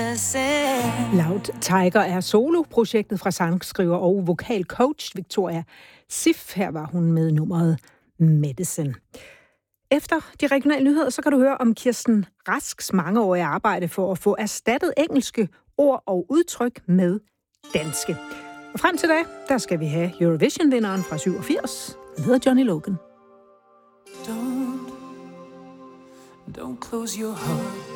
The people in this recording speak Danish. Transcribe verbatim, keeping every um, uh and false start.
medicine. Loud Tiger er soloprojektet fra sangskriver og vokalcoach Victoria Siff. Her var hun med nummeret Medicine. Efter de regionale nyheder, så kan du høre om Kirsten Rasks mangeårige arbejde for at få erstattet engelske ord og udtryk med danske. Og frem til da, der skal vi have Eurovision-vinderen fra syvogfirs. Han hedder Johnny Logan. Don't, don't close your heart